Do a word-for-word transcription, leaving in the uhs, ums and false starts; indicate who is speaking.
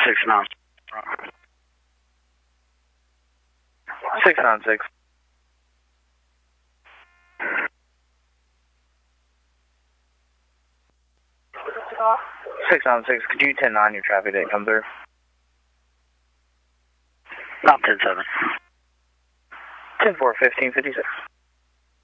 Speaker 1: Six nine.
Speaker 2: Six nine six. Six nine six. Could you ten nine your traffic didn't come through?
Speaker 1: Not ten seven.
Speaker 2: Ten four fifteen fifty six.